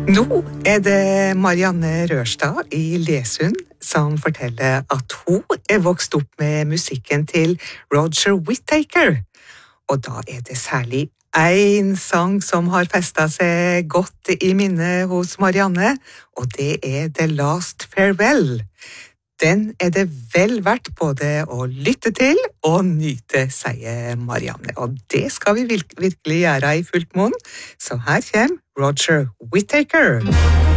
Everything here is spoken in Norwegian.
Nå det Marianne Rørstad i Lesund som forteller at hun vokst opp med musikken til Roger Whittaker. Og da det særlig en sang som har festet seg godt i minnet hos Marianne, og det The Last Farewell. Den det vel verdt både å lytte til og nyte, sier Marianne. Og det skal vi virkelig gjøre i fullt monn. Så her kommer Roger Whittaker.